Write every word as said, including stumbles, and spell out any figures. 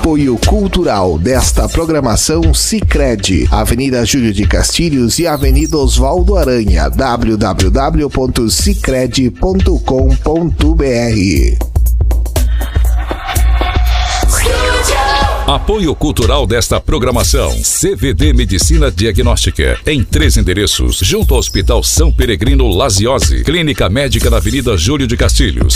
Apoio cultural desta programação Sicredi, Avenida Júlio de Castilhos e Avenida Oswaldo Aranha, w w w ponto sicredi ponto com ponto b r. Apoio cultural desta programação: C V D Medicina Diagnóstica, em três endereços, junto ao Hospital São Peregrino Laziose, Clínica Médica na Avenida Júlio de Castilhos,